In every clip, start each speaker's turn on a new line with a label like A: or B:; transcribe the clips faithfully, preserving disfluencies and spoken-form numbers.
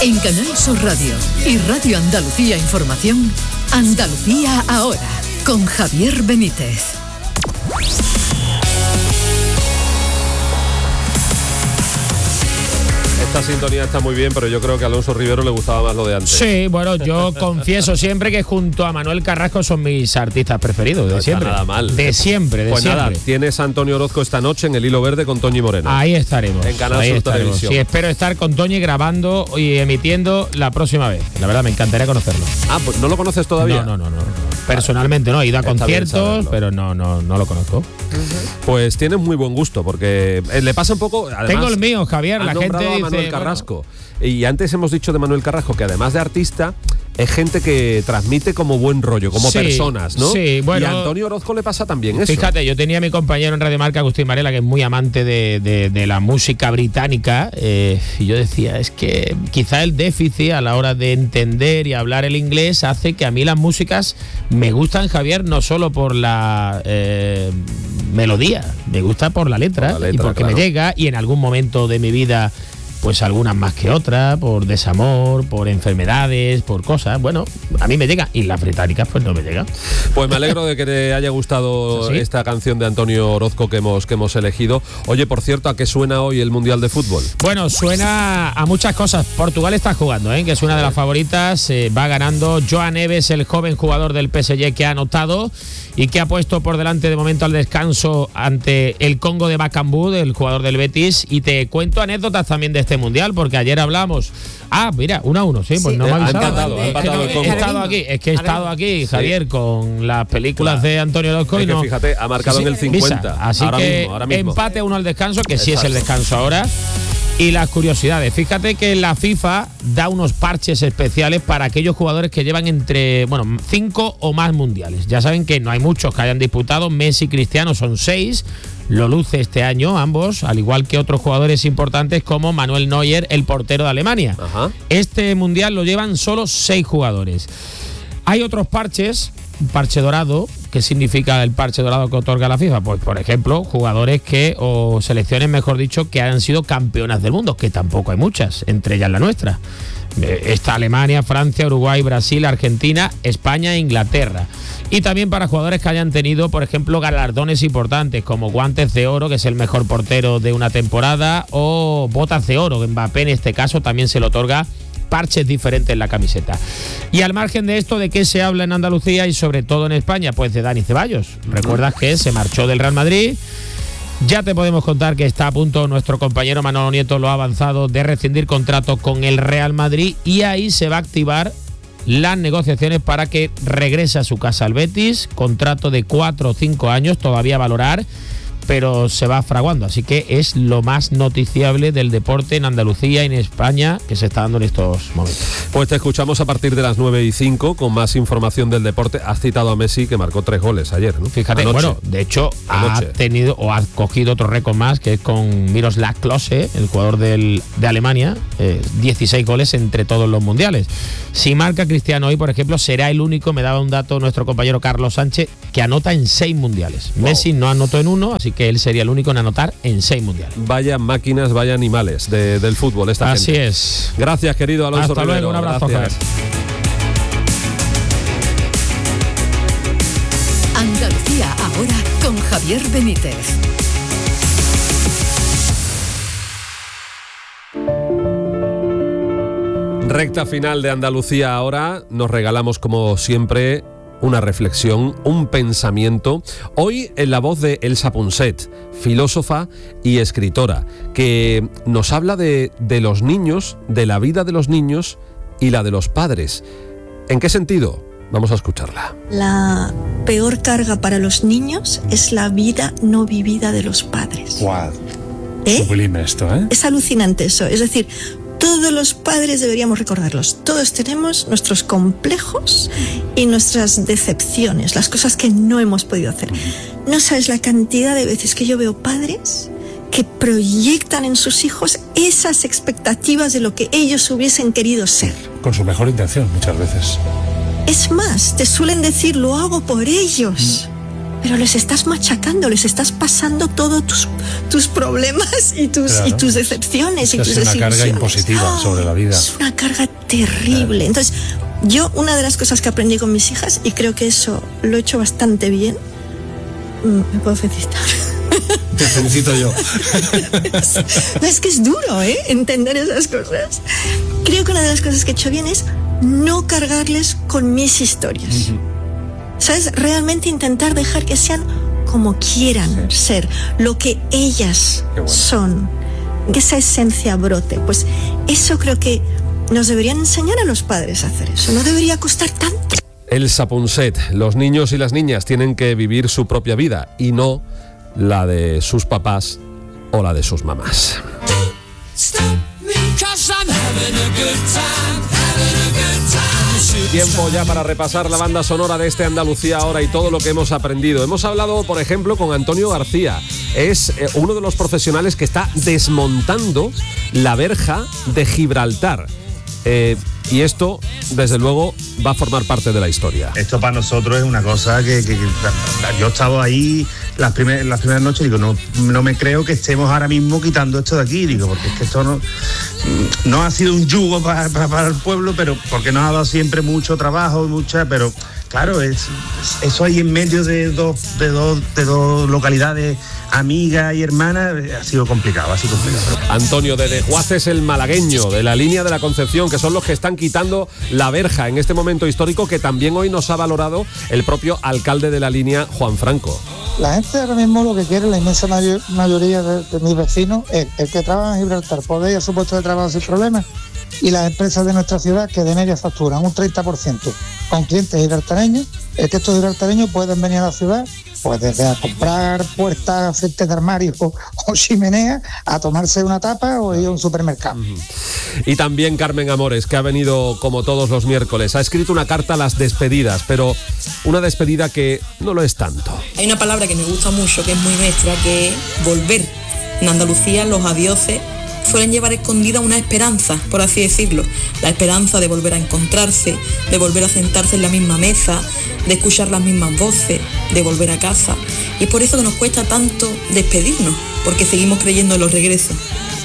A: En Canal Sur Radio y Radio Andalucía Información, Andalucía Ahora, con Javier Benítez.
B: Esta sintonía está muy bien, pero yo creo que a Alonso Rivero le gustaba más lo de antes.
C: Sí, bueno, yo confieso siempre que junto a Manuel Carrasco son mis artistas preferidos, de
B: no
C: siempre.
B: Está nada mal.
C: De siempre, de
B: pues
C: siempre.
B: Pues nada, tienes a Antonio Orozco esta noche en el Hilo Verde con Toñi Moreno.
C: Ahí estaremos.
B: En Canal
C: ahí
B: Sur
C: estaremos.
B: Televisión.
C: Sí, espero estar con Toñi grabando y emitiendo la próxima vez. La verdad, me encantaría conocerlo.
B: Ah, pues ¿no lo conoces todavía?
C: No, no, no. no. Personalmente no, he ido a
B: Está
C: conciertos, pero no, no, no lo conozco.
B: Uh-huh. Pues tienes muy buen gusto, porque le pasa un poco. Además,
C: tengo el mío, Javier. La gente dice.
B: A Manuel Carrasco. Bueno. Y antes hemos dicho de Manuel Carrasco que además de artista, es gente que transmite como buen rollo, como
C: sí,
B: personas, ¿no?
C: Sí, bueno.
B: Y a Antonio Orozco le pasa también eso.
C: Fíjate, yo tenía a mi compañero en Radio Marca, Agustín Varela, que es muy amante de, de, de la música británica, eh, y yo decía, es que quizá el déficit a la hora de entender y hablar el inglés hace que a mí las músicas me gustan, Javier, no solo por la eh, melodía, me gusta por la letra, por la letra y porque claro. me llega, y en algún momento de mi vida pues algunas más que otras, por desamor, por enfermedades, por cosas. Bueno, a mí me llega, y las británicas pues no me llegan.
B: Pues me alegro de que te haya gustado ¿Sí? esta canción de Antonio Orozco que hemos, que hemos elegido. Oye, por cierto, ¿a qué suena hoy el Mundial de Fútbol?
C: Bueno, suena a muchas cosas. Portugal está jugando, ¿eh? que es una de las favoritas. Eh, va ganando Joan Neves, el joven jugador del P S G que ha anotado y que ha puesto por delante de momento al descanso ante el Congo de Macambú, del jugador del Betis. Y te cuento anécdotas también de este Mundial, porque ayer hablamos. Ah, mira, uno a uno, sí, pues sí, no me ha avisado.
B: Empatado,
C: es
B: empatado
C: que no,
B: el Congo.
C: He estado aquí, es que he estado aquí, Javier, sí. con las películas claro. de Antonio Orozco y no.
B: Fíjate, ha marcado sí, sí. en el cincuenta.
C: Visa. Así
B: ahora
C: que
B: mismo, ahora mismo.
C: empate uno al descanso, que sí
B: Exacto.
C: es el descanso ahora. Y las curiosidades. Fíjate que la FIFA da unos parches especiales para aquellos jugadores que llevan entre, bueno, cinco o más mundiales. Ya saben que no hay muchos que hayan disputado. Messi y Cristiano son seis. Lo luce este año ambos, al igual que otros jugadores importantes como Manuel Neuer, el portero de Alemania.
B: Ajá.
C: Este mundial lo llevan solo seis jugadores. Hay otros parches. Un parche dorado. ¿Qué significa el parche dorado que otorga la FIFA? Pues, por ejemplo, jugadores que, o selecciones, mejor dicho, que han sido campeonas del mundo, que tampoco hay muchas, entre ellas la nuestra. Está Alemania, Francia, Uruguay, Brasil, Argentina, España e Inglaterra. Y también para jugadores que hayan tenido, por ejemplo, galardones importantes, como guantes de oro, que es el mejor portero de una temporada, o botas de oro, que Mbappé en este caso también se le otorga parches diferentes en la camiseta. Y al margen de esto, ¿de qué se habla en Andalucía y sobre todo en España? Pues de Dani Ceballos. ¿Recuerdas que se marchó del Real Madrid? Ya te podemos contar que está a punto, nuestro compañero Manolo Nieto lo ha avanzado, de rescindir contrato con el Real Madrid, y ahí se va a activar las negociaciones para que regrese a su casa al Betis. Contrato de cuatro o cinco años, todavía a valorar, pero se va fraguando, así que es lo más noticiable del deporte en Andalucía y en España que se está dando en estos momentos.
B: Pues te escuchamos a partir de las nueve y cinco con más información del deporte. Has citado a Messi, que marcó tres goles ayer, ¿no?
C: Fíjate, Anoche. bueno, de hecho Anoche. ha tenido o ha cogido otro récord más, que es con Miroslav Klose, el jugador del, de Alemania, eh, dieciséis goles entre todos los mundiales. Si marca Cristiano hoy, por ejemplo, será el único, me daba un dato nuestro compañero Carlos Sánchez, que anota en seis mundiales. Wow. Messi no anotó en uno, así que él sería el único en anotar en seis mundiales.
B: Vaya máquinas, vaya animales de, del fútbol esta
C: Así
B: gente.
C: es.
B: Gracias, querido Alonso
C: Hasta
B: Rivero.
C: luego, un abrazo.
B: Gracias.
A: Andalucía Ahora con Javier Benítez.
B: Recta final de Andalucía Ahora. Nos regalamos, como siempre, una reflexión, un pensamiento. Hoy en la voz de Elsa Ponset, filósofa y escritora, que nos habla de, de los niños, de la vida de los niños y la de los padres. ¿En qué sentido? Vamos a escucharla.
D: La peor carga para los niños es la vida no vivida de los padres.
E: Wow.
D: ¿Eh?
E: Sublime esto, ¿eh?
D: Es alucinante eso. Es decir, todos los padres deberíamos recordarlos. Todos tenemos nuestros complejos y nuestras decepciones, las cosas que no hemos podido hacer. No sabes la cantidad de veces que yo veo padres que proyectan en sus hijos esas expectativas de lo que ellos hubiesen querido ser.
E: Con su mejor intención, muchas veces.
D: Es más, te suelen decir, lo hago por ellos. pero les estás machacando, les estás pasando todos tus, tus problemas y tus, claro. y tus decepciones
E: es
D: y tus
E: desilusiones. Es una carga impositiva oh, sobre la vida.
D: Es una carga terrible. Claro. Entonces, yo una de las cosas que aprendí con mis hijas, y creo que eso lo he hecho bastante bien, me puedo felicitar.
E: Te felicito yo.
D: es, es que es duro, ¿eh? Entender esas cosas. Creo que una de las cosas que he hecho bien es no cargarles con mis historias. Uh-huh. ¿Sabes? Realmente intentar dejar que sean como quieran sí. ser, lo que ellas bueno. son, que esa esencia brote. Pues eso creo que nos deberían enseñar a los padres a hacer eso. No debería costar tanto.
B: Elsa Ponset, los niños y las niñas tienen que vivir su propia vida y no la de sus papás o la de sus mamás. Tiempo ya para repasar la banda sonora de este Andalucía Ahora y todo lo que hemos aprendido. Hemos hablado, por ejemplo, con Antonio García. Es eh, uno de los profesionales que está desmontando la verja de Gibraltar. Eh, y esto, desde luego, va a formar parte de la historia.
F: Esto para nosotros es una cosa que, que, que yo he estado ahí las, primer, las primeras noches y digo, no, no me creo que estemos ahora mismo quitando esto de aquí, digo, porque es que esto no, no ha sido un yugo para, para, para el pueblo, pero porque nos ha dado siempre mucho trabajo, mucha, pero claro, es, es, eso ahí en medio de dos, de dos, de dos localidades amigas y hermanas, ha sido complicado, ha sido complicado.
B: Antonio de Desguaces el malagueño, de la línea de la Concepción, que son los que están quitando la verja en este momento histórico, que también hoy nos ha valorado el propio alcalde de la línea, Juan Franco.
G: La gente ahora mismo lo que quiere, la inmensa mayor, mayoría de, de mis vecinos, es el que trabaja en Gibraltar, poder ir a su puesto de trabajo sin problemas, y las empresas de nuestra ciudad que de media facturan un treinta por ciento con clientes gibraltareños, es que estos gibraltareños pueden venir a la ciudad, pues desde a comprar puertas, frentes de armarios o, o chimeneas, a tomarse una tapa o ir a un supermercado.
B: Uh-huh. Y también Carmen Amores, que ha venido como todos los miércoles, ha escrito una carta a las despedidas, pero una despedida que no lo es tanto.
H: Hay una palabra que me gusta mucho, que es muy nuestra, que es volver. En Andalucía los adioses suelen llevar escondida una esperanza, por así decirlo, la esperanza de volver a encontrarse, de volver a sentarse en la misma mesa, de escuchar las mismas voces, de volver a casa. Y es por eso que nos cuesta tanto despedirnos, porque seguimos creyendo en los regresos.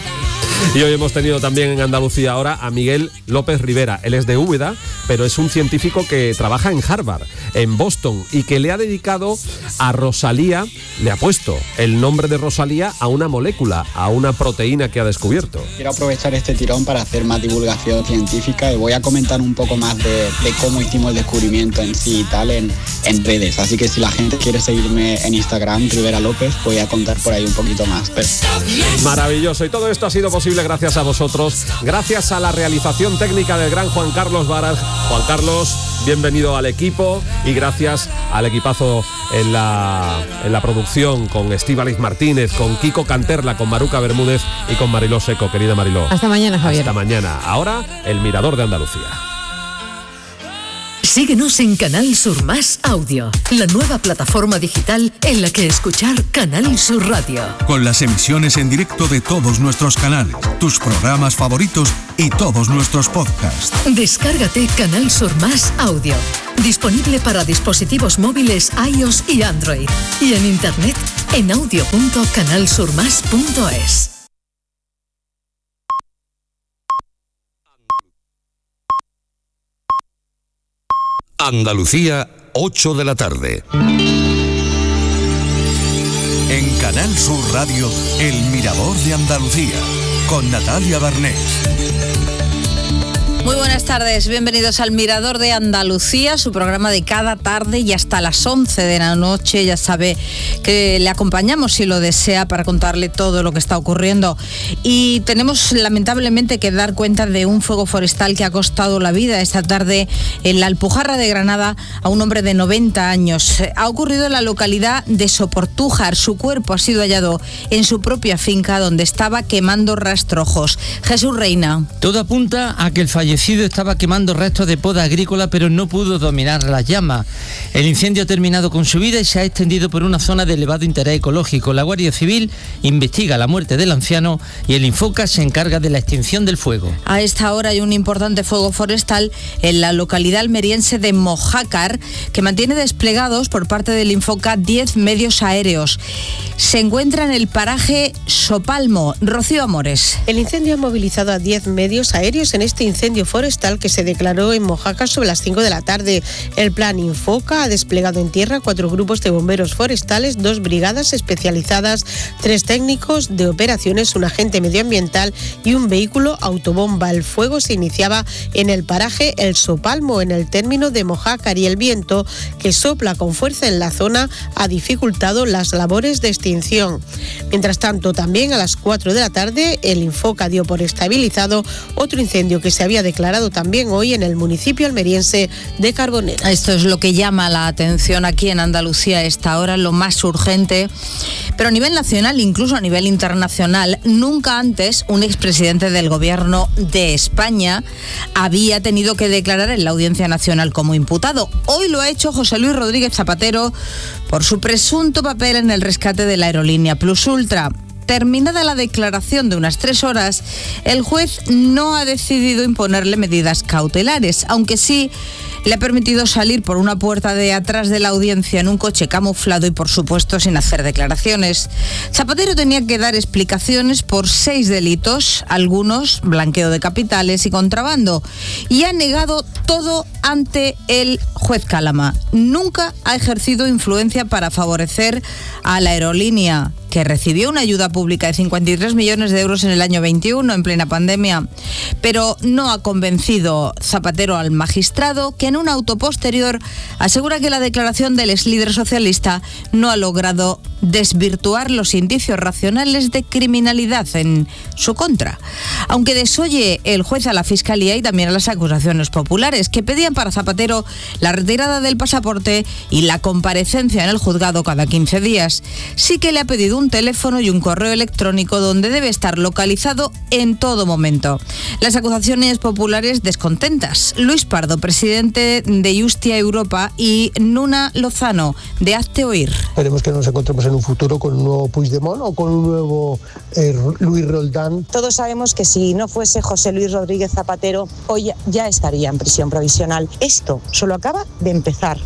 B: Y hoy hemos tenido también en Andalucía Ahora a Miguel López Rivera. Él es de Úbeda, pero es un científico que trabaja en Harvard, en Boston, y que le ha dedicado a Rosalía, le ha puesto el nombre de Rosalía a una molécula, a una proteína que ha descubierto.
I: Quiero aprovechar este tirón para hacer más divulgación científica y voy a comentar un poco más de, de cómo hicimos el descubrimiento en sí y tal en, en redes. Así que si la gente quiere seguirme en Instagram, Rivera López, voy a contar por ahí un poquito más. Pero...
B: Maravilloso, y todo esto ha sido posible gracias a vosotros, gracias a la realización técnica del gran Juan Carlos Varas. Juan Carlos, bienvenido al equipo, y gracias al equipazo en la, en la producción, con Estíbaliz Martínez, con Kiko Canterla, con Maruca Bermúdez y con Mariló Seco. Querida Mariló,
J: hasta mañana, Javier.
B: Hasta mañana. Ahora, el Mirador de Andalucía.
A: Síguenos en Canal Sur Más Audio, la nueva plataforma digital en la que escuchar Canal Sur Radio.
K: Con las emisiones en directo de todos nuestros canales, tus programas favoritos y todos nuestros podcasts.
A: Descárgate Canal Sur Más Audio, disponible para dispositivos móviles iOS y Android, y en internet en audio punto canal sur más punto es.
K: Andalucía, ocho de la tarde. En Canal Sur Radio, El Mirador de Andalucía, con Natalia Barnés.
L: Muy buenas tardes, bienvenidos al Mirador de Andalucía, su programa de cada tarde y hasta las once de la noche. Ya sabe que le acompañamos si lo desea para contarle todo lo que está ocurriendo. Y tenemos lamentablemente que dar cuenta de un fuego forestal que ha costado la vida esta tarde en la Alpujarra de Granada a un hombre de noventa años. Ha ocurrido en la localidad de Soportújar. Su cuerpo ha sido hallado en su propia finca donde estaba quemando rastrojos. Jesús Reina.
M: Todo apunta a que el fallecido
J: fallecido estaba quemando restos de poda agrícola, pero no pudo dominar las llamas. El incendio ha terminado con su vida y se ha extendido por una zona de elevado interés ecológico. La Guardia Civil investiga la muerte del anciano y el Infoca se encarga de la extinción del fuego.
L: A esta hora hay un importante fuego forestal en la localidad almeriense de Mojácar, que mantiene desplegados por parte del Infoca diez medios aéreos. Se encuentra en el paraje Sopalmo. Rocío Amores.
M: El incendio ha movilizado a diez medios aéreos en este incendio forestal que se declaró en Mojácar sobre las cinco de la tarde. El plan Infoca ha desplegado en tierra cuatro grupos de bomberos forestales, dos brigadas especializadas, tres técnicos de operaciones, un agente medioambiental y un vehículo autobomba. El fuego se iniciaba en el paraje El Sopalmo, en el término de Mojácar, y el viento, que sopla con fuerza en la zona, ha dificultado las labores de extinción. Mientras tanto, también a las cuatro de la tarde, el Infoca dio por estabilizado otro incendio que se había declarado también hoy en el municipio almeriense de Carbonera.
L: Esto es lo que llama la atención aquí en Andalucía a esta hora, lo más urgente. Pero a nivel nacional, incluso a nivel internacional, nunca antes un expresidente del gobierno de España había tenido que declarar en la Audiencia Nacional como imputado. Hoy lo ha hecho José Luis Rodríguez Zapatero por su presunto papel en el rescate de la aerolínea Plus Ultra. Terminada la declaración de unas tres horas, el juez no ha decidido imponerle medidas cautelares, aunque sí le ha permitido salir por una puerta de atrás de la audiencia en un coche camuflado y, por supuesto, sin hacer declaraciones. Zapatero tenía que dar explicaciones por seis delitos, algunos blanqueo de capitales y contrabando, y ha negado todo ante el juez Calama. Nunca ha ejercido influencia para favorecer a la aerolínea, que recibió una ayuda pública de cincuenta y tres millones de euros en el año veintiuno, en plena pandemia. Pero no ha convencido Zapatero al magistrado, que en un auto posterior asegura que la declaración del ex líder socialista no ha logrado desvirtuar los indicios racionales de criminalidad en su contra. Aunque desoye el juez a la Fiscalía y también a las acusaciones populares, que pedían para Zapatero la retirada del pasaporte y la comparecencia en el juzgado cada quince días. Sí que le ha pedido un teléfono y un correo electrónico donde debe estar localizado en todo momento. Las acusaciones populares descontentas. Luis Pardo, presidente de Justia Europa, y Nuna Lozano, de Hazte Oír.
N: Esperemos que nos encontremos en un futuro con un nuevo Puigdemont o con un nuevo eh, Luis Roldán.
O: Todos sabemos que si no fuese José Luis Rodríguez Zapatero, hoy ya estaría en prisión provisional. Esto solo acaba de empezar.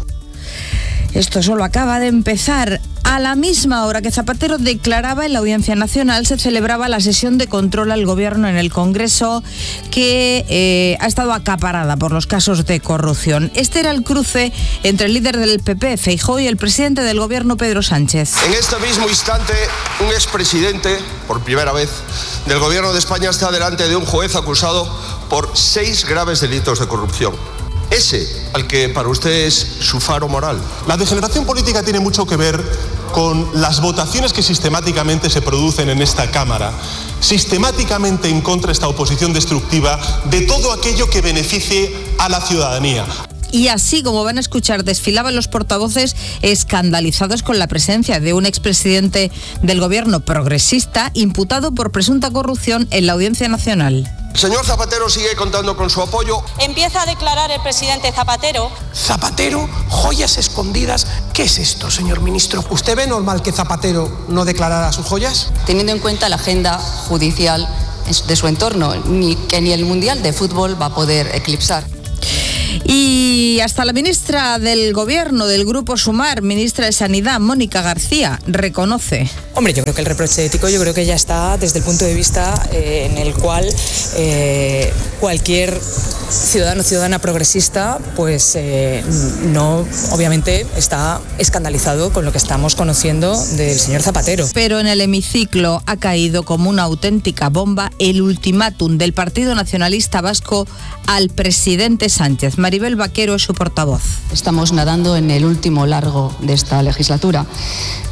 L: Esto solo acaba de empezar. A la misma hora que Zapatero declaraba en la Audiencia Nacional, se celebraba la sesión de control al Gobierno en el Congreso, que eh, ha estado acaparada por los casos de corrupción. Este era el cruce entre el líder del P P, Feijóo, y el presidente del Gobierno, Pedro Sánchez.
P: En este mismo instante, un expresidente, por primera vez, del Gobierno de España está delante de un juez acusado por seis graves delitos de corrupción. Ese, al que para usted es su faro moral.
Q: La degeneración política tiene mucho que ver con las votaciones que sistemáticamente se producen en esta Cámara, sistemáticamente en contra de esta oposición destructiva de todo aquello que beneficie a la ciudadanía.
L: Y así, como van a escuchar, desfilaban los portavoces escandalizados con la presencia de un expresidente del gobierno progresista imputado por presunta corrupción en la Audiencia Nacional.
P: Señor Zapatero sigue contando con su apoyo.
R: Empieza a declarar el presidente Zapatero.
S: Zapatero, joyas escondidas. ¿Qué es esto, señor ministro? ¿Usted ve normal que Zapatero no declarara sus joyas?
T: Teniendo en cuenta la agenda judicial de su entorno, ni, que ni el Mundial de Fútbol va a poder eclipsar.
L: Y hasta la ministra del Gobierno del Grupo Sumar, ministra de Sanidad, Mónica García, reconoce.
U: Hombre, yo creo que el reproche ético yo creo que ya está desde el punto de vista eh, en el cual eh, cualquier ciudadano o ciudadana progresista pues eh, no, obviamente, está escandalizado con lo que estamos conociendo del señor Zapatero.
L: Pero en el hemiciclo ha caído como una auténtica bomba el ultimátum del Partido Nacionalista Vasco al presidente Sánchez. Maribel Vaquero es su portavoz.
T: Estamos nadando en el último largo de esta legislatura.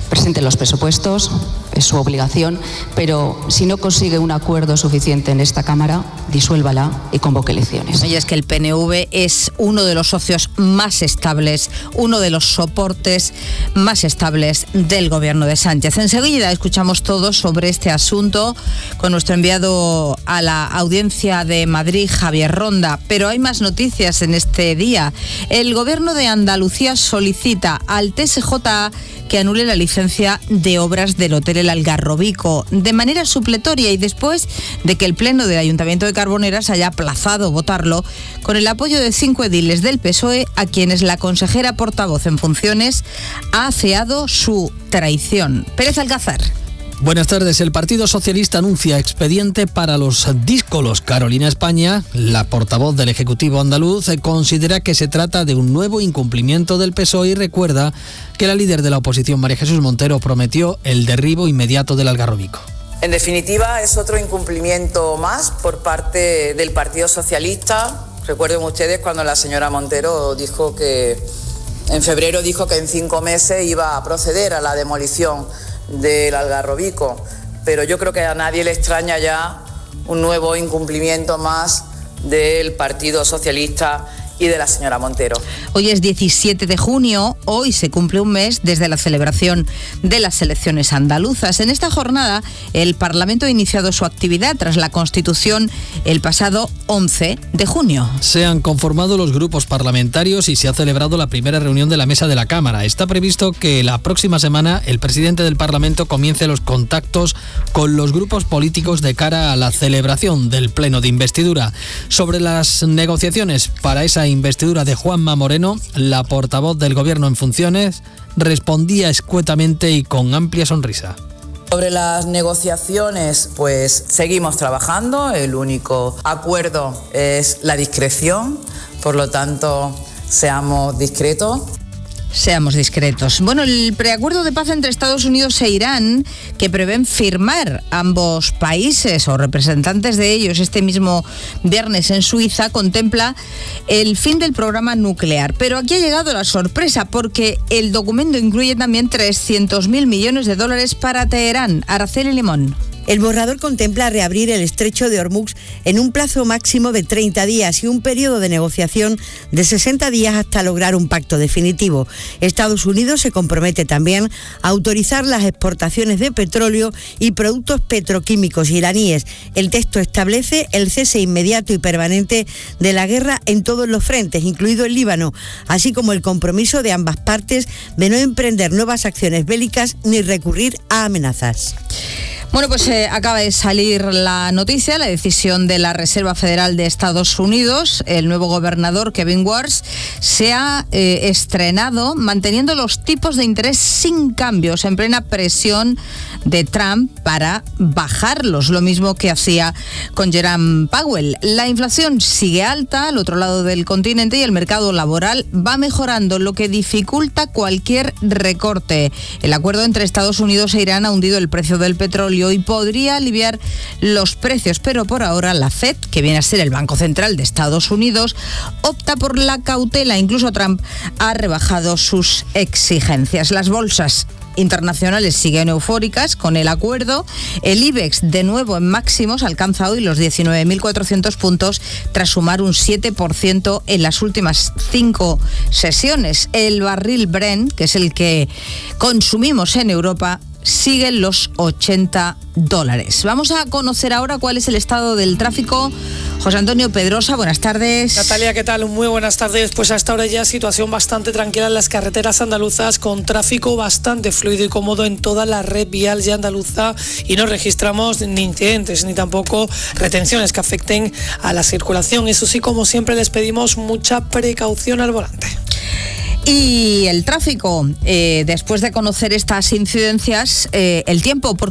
T: presente los presupuestos, es su obligación, pero si no consigue un acuerdo suficiente en esta Cámara, disuélvala y convoque elecciones.
L: Y es que el P N V es uno de los socios más estables, uno de los soportes más estables del gobierno de Sánchez. Enseguida escuchamos todo sobre este asunto con nuestro enviado a la audiencia de Madrid, Javier Ronda. Pero hay más noticias en este día. El gobierno de Andalucía solicita al T S J A que anule la licencia de obras del Hotel El Algarrobico de manera supletoria y después de que el Pleno del Ayuntamiento de Carboneras haya aplazado votarlo con el apoyo de cinco ediles del P S O E a quienes la consejera portavoz en funciones ha afeado su traición. Pérez Alcázar.
C: Buenas tardes. El Partido Socialista anuncia expediente para los díscolos. Carolina España, la portavoz del Ejecutivo andaluz, considera que se trata de un nuevo incumplimiento del P S O E y recuerda que la líder de la oposición, María Jesús Montero, prometió el derribo inmediato del Algarrobico.
V: En definitiva, es otro incumplimiento más por parte del Partido Socialista. Recuerden ustedes cuando la señora Montero dijo que en febrero dijo que en cinco meses iba a proceder a la demolición del Algarrobico, pero yo creo que a nadie le extraña ya un nuevo incumplimiento más del Partido Socialista y de la señora Montero.
L: Hoy es diecisiete de junio, hoy se cumple un mes desde la celebración de las elecciones andaluzas. En esta jornada, el Parlamento ha iniciado su actividad tras la Constitución el pasado once de junio.
C: Se han conformado los grupos parlamentarios y se ha celebrado la primera reunión de la mesa de la Cámara. Está previsto que la próxima semana el presidente del Parlamento comience los contactos con los grupos políticos de cara a la celebración del pleno de investidura. Sobre las negociaciones para esa investidura de Juanma Moreno, la portavoz del Gobierno en funciones respondía escuetamente y con amplia sonrisa.
V: Sobre las negociaciones, pues seguimos trabajando. El único acuerdo es la discreción, por lo tanto, seamos discretos.
L: Seamos discretos. Bueno, el preacuerdo de paz entre Estados Unidos e Irán, que prevén firmar ambos países o representantes de ellos este mismo viernes en Suiza, contempla el fin del programa nuclear. Pero aquí ha llegado la sorpresa, porque el documento incluye también trescientos mil millones de dólares para Teherán. Araceli Limón.
W: El borrador contempla reabrir el estrecho de Hormuz en un plazo máximo de treinta días y un periodo de negociación de sesenta días hasta lograr un pacto definitivo. Estados Unidos se compromete también a autorizar las exportaciones de petróleo y productos petroquímicos iraníes. El texto establece el cese inmediato y permanente de la guerra en todos los frentes, incluido el Líbano, así como el compromiso de ambas partes de no emprender nuevas acciones bélicas ni recurrir a amenazas.
L: Bueno, pues eh, acaba de salir la noticia, la decisión de la Reserva Federal de Estados Unidos. El nuevo gobernador, Kevin Warsh, se ha eh, estrenado manteniendo los tipos de interés sin cambios, en plena presión de Trump para bajarlos, lo mismo que hacía con Jerome Powell. La inflación sigue alta al otro lado del continente y el mercado laboral va mejorando, lo que dificulta cualquier recorte. El acuerdo entre Estados Unidos e Irán ha hundido el precio del petróleo y podría aliviar los precios, pero por ahora la Fed, que viene a ser el Banco Central de Estados Unidos, opta por la cautela. Incluso Trump ha rebajado sus exigencias. Las bolsas internacionales siguen eufóricas con el acuerdo. El IBEX, de nuevo en máximos, alcanza hoy los diecinueve mil cuatrocientos puntos tras sumar un siete por ciento en las últimas cinco sesiones. El barril Brent, que es el que consumimos en Europa, siguen los ochenta dólares. Vamos a conocer ahora cuál es el estado del tráfico. José Antonio Pedrosa, buenas tardes.
X: Natalia, ¿qué tal? Muy buenas tardes. Pues hasta ahora ya situación bastante tranquila en las carreteras andaluzas, con tráfico bastante fluido y cómodo en toda la red vial ya andaluza, y no registramos ni incidentes ni tampoco retenciones que afecten a la circulación. Eso sí, como siempre, les pedimos mucha precaución al volante.
L: Y el tráfico, eh, después de conocer estas incidencias, eh, el tiempo... Por